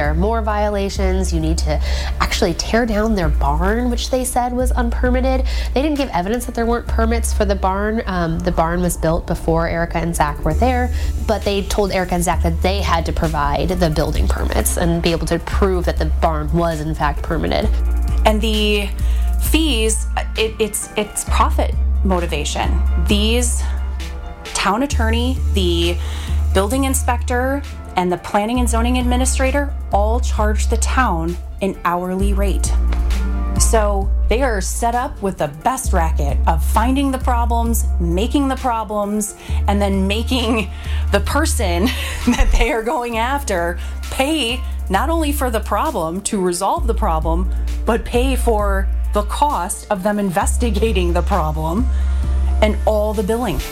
there are more violations. You need to actually tear down their barn, which they said was unpermitted. They didn't give evidence that there weren't permits for the barn. The barn was built before Erica and Zach were there, but they told Erica and Zach that they had to provide the building permits and be able to prove that the barn was in fact permitted. And the fees, it's profit motivation. These town attorney, the building inspector, and the planning and zoning administrator all charge the town an hourly rate. So they are set up with the best racket of finding the problems, making the problems, and then making the person that they are going after pay not only for the problem to resolve the problem, but pay for the cost of them investigating the problem and all the billing.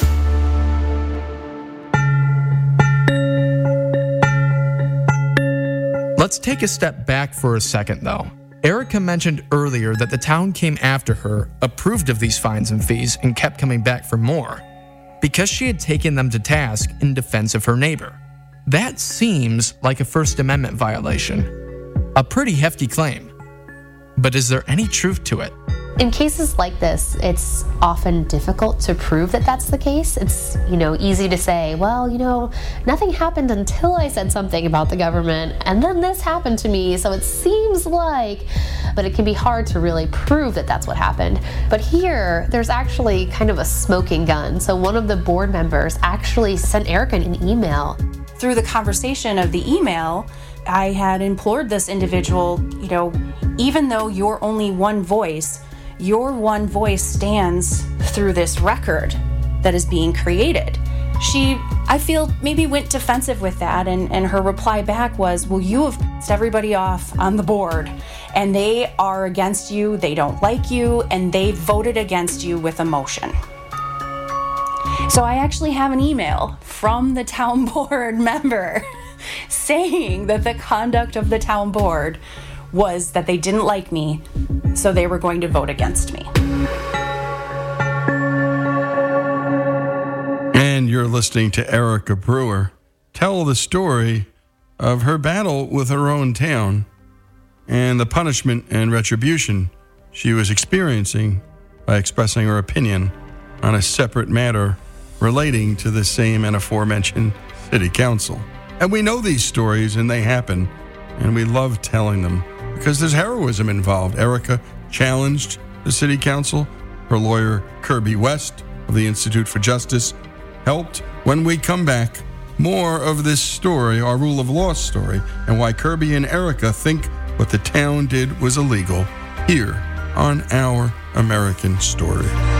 Let's take a step back for a second, though. Erica mentioned earlier that the town came after her, approved of these fines and fees, and kept coming back for more because she had taken them to task in defense of her neighbor. That seems like a First Amendment violation. A pretty hefty claim. But is there any truth to it? In cases like this, it's often difficult to prove that that's the case. It's, easy to say, well, nothing happened until I said something about the government, and then this happened to me, so it seems like, but it can be hard to really prove that that's what happened. But here, there's actually kind of a smoking gun. So one of the board members actually sent Erica an email. Through the conversation of the email, I had implored this individual, even though you're only one voice, your one voice stands through this record that is being created. She, I feel, maybe went defensive with that, and her reply back was, well, you have pissed everybody off on the board, and they are against you, they don't like you, and they voted against you with emotion. So I actually have an email from the town board member saying that the conduct of the town board was that they didn't like me, so they were going to vote against me. And you're listening to Erica Brewer tell the story of her battle with her own town and the punishment and retribution she was experiencing by expressing her opinion on a separate matter relating to the same and aforementioned city council. And we know these stories, and they happen, and we love telling them because there's heroism involved. Erica challenged the city council. Her lawyer, Kirby West of the Institute for Justice, helped. When we come back, more of this story, our rule of law story, and why Kirby and Erica think what the town did was illegal, here on Our American Story.